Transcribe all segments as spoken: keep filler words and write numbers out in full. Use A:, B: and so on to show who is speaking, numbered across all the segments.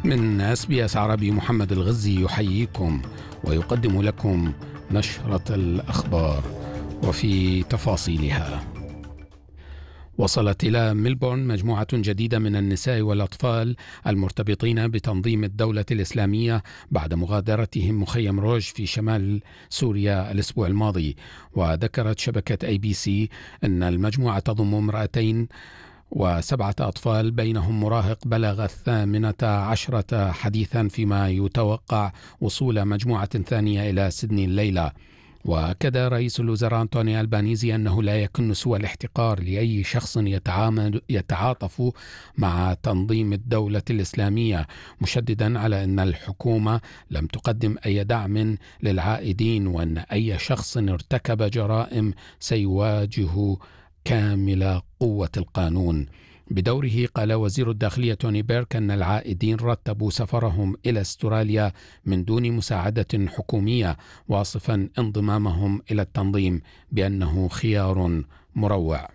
A: من اس بي اس عربي محمد الغزي يحييكم ويقدم لكم نشرة الأخبار وفي تفاصيلها. وصلت إلى ملبورن مجموعة جديدة من النساء والأطفال المرتبطين بتنظيم الدولة الإسلامية بعد مغادرتهم مخيم روج في شمال سوريا الأسبوع الماضي. وذكرت شبكة أي بي سي أن المجموعة تضم امرأتين وسبعة أطفال بينهم مراهق بلغ الثامنة عشرة حديثا، فيما يتوقع وصول مجموعة ثانية إلى سيدني الليلة. وأكد رئيس الوزراء أنطوني ألبانيزي أنه لا يكن سوى الاحتقار لأي شخص يتعامل يتعاطف مع تنظيم الدولة الإسلامية، مشددا على أن الحكومة لم تقدم أي دعم للعائدين، وأن أي شخص ارتكب جرائم سيواجه كامل قوة القانون. بدوره قال وزير الداخلية توني بيرك أن العائدين رتبوا سفرهم إلى استراليا من دون مساعدة حكومية، واصفا انضمامهم إلى التنظيم بأنه خيار مروع.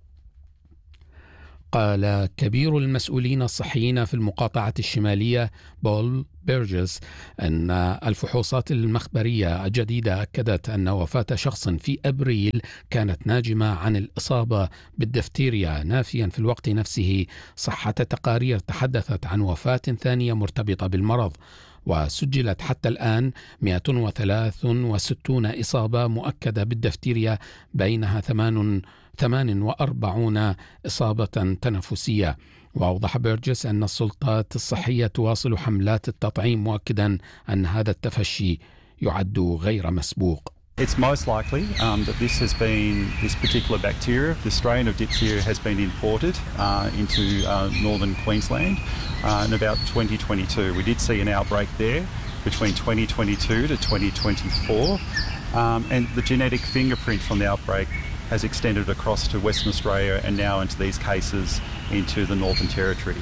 A: قال كبير المسؤولين الصحيين في المقاطعة الشمالية بول بيرجس أن الفحوصات المخبرية الجديدة أكدت أن وفاة شخص في أبريل كانت ناجمة عن الإصابة بالدفتيريا، نافيا في الوقت نفسه صحة تقارير تحدثت عن وفاة ثانية مرتبطة بالمرض. وسجلت حتى الآن مئة وثلاثة وستين إصابة مؤكدة بالدفتيريا، بينها ثمان ثمان وأربعين إصابة تنفسية. وأوضح بيرجس أن السلطات الصحية تواصل حملات التطعيم، مؤكدا أن هذا التفشي يعد غير مسبوق.
B: It's most likely um, that this has been, this particular bacteria, the strain of diphtheria has been imported uh, into uh, northern Queensland uh, in about twenty twenty-two. We did see an outbreak there between twenty twenty-two to twenty twenty-four, um, and the genetic fingerprint from the outbreak has extended across to Western Australia and now into these cases into the Northern Territory.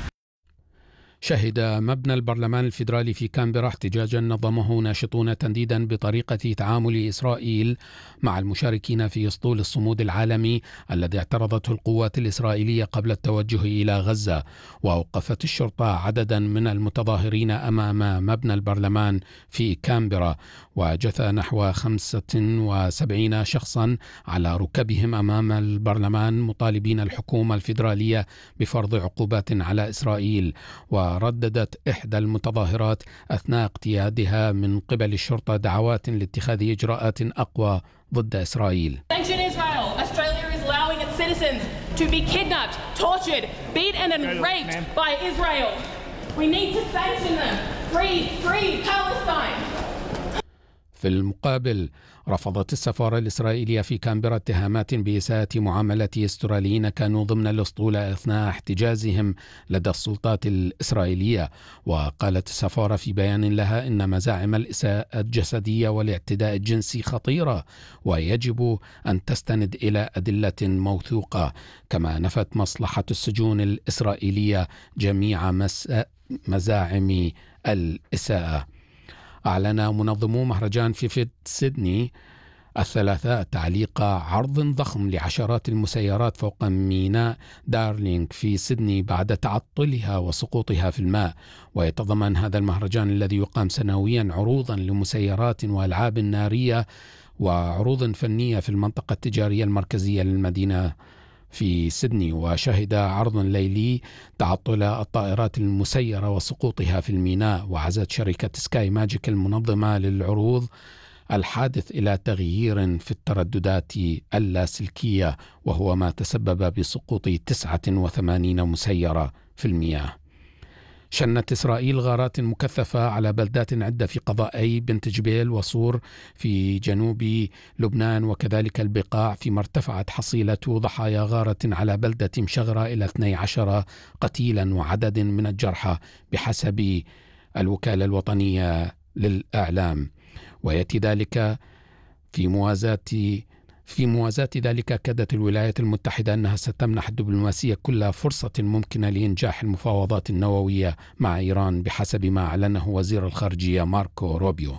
A: شهد مبنى البرلمان الفيدرالي في كامبرا احتجاجا نظمه ناشطون تنديدا بطريقة تعامل إسرائيل مع المشاركين في أسطول الصمود العالمي الذي اعترضته القوات الإسرائيلية قبل التوجه إلى غزة. وأوقفت الشرطة عددا من المتظاهرين أمام مبنى البرلمان في كامبرا، وجثى نحو خمسة وسبعين شخصا على ركبهم أمام البرلمان مطالبين الحكومة الفيدرالية بفرض عقوبات على إسرائيل. ورددت إحدى المتظاهرات أثناء اقتيادها من قبل الشرطة دعوات لاتخاذ إجراءات أقوى ضد إسرائيل.
C: Sanction Israel. Australia is allowing its citizens to be kidnapped, tortured, beaten and raped by Israel. We need to sanction them. Free, free Palestine.
A: في المقابل رفضت السفارة الإسرائيلية في كامبرا اتهامات بإساءة معاملة استراليين كانوا ضمن الأسطول أثناء احتجازهم لدى السلطات الإسرائيلية. وقالت السفارة في بيان لها إن مزاعم الإساءة الجسدية والاعتداء الجنسي خطيرة ويجب أن تستند إلى أدلة موثوقة. كما نفت مصلحة السجون الإسرائيلية جميع مزاعم الإساءة. أعلن منظمو مهرجان فيفيد سيدني الثلاثاء تعليق عرض ضخم لعشرات المسيرات فوق ميناء دارلينغ في سيدني بعد تعطلها وسقوطها في الماء. ويتضمن هذا المهرجان الذي يقام سنويا عروضا لمسيرات وألعاب نارية وعروض فنية في المنطقة التجارية المركزية للمدينة في سيدني. وشهد عرض ليلي تعطل الطائرات المسيرة وسقوطها في الميناء. وعزت شركة سكاي ماجيك المنظمة للعروض الحادث إلى تغيير في الترددات اللاسلكية، وهو ما تسبب بسقوط تسعة وثمانين مسيرة في المياه. شنت إسرائيل غارات مكثفة على بلدات عدة في قضائي بنت جبيل وصور في جنوب لبنان وكذلك البقاع، فيما ارتفعت حصيلة ضحايا غارة على بلدة مشغرة إلى اثني عشر قتيلا وعدد من الجرحى بحسب الوكالة الوطنية للإعلام. ويأتي ذلك في موازاة في موازاة ذلك أكدت الولايات المتحدة أنها ستمنح الدبلوماسية كل فرصة ممكنة لإنجاح المفاوضات النووية مع إيران بحسب ما أعلنه وزير الخارجية ماركو روبيو.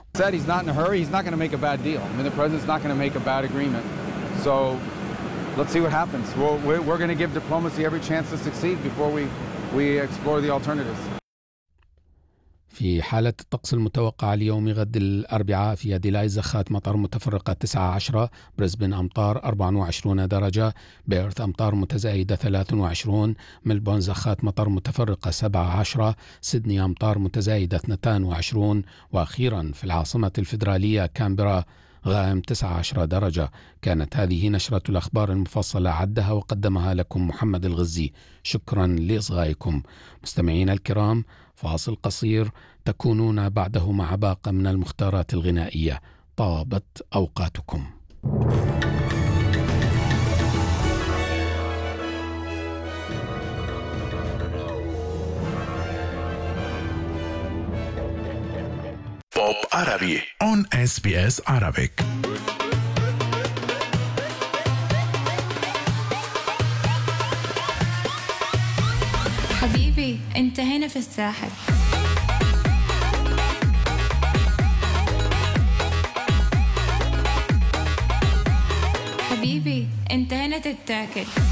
D: Let's see what happens. We're, we're going to give diplomacy every chance to succeed before we, we explore the alternatives.
A: في حالة الطقس المتوقع ليوم غد الأربعاء: في أديلايد زخات مطر متفرقة تسعة عشر، بريسبن أمطار أربعة وعشرين درجة، بيرث أمطار متزايدة ثلاثة وعشرين، ملبون زخات مطر متفرقة سبعة عشر، سيدني أمطار متزايدة اثنين وعشرين، وأخيرا في العاصمة الفيدرالية كامبرا غائم تسعة عشر درجة. كانت هذه نشرة الأخبار المفصلة، عدها وقدمها لكم محمد الغزي. شكرا لإصغائكم. مستمعين الكرام، فاصل قصير تكونون بعده مع باقة من المختارات الغنائية. طابت أوقاتكم.
E: بوب عربي on إس بي إس Arabic.
F: حبيبي انت هنا في الساحل، حبيبي انت هنا تتاكل.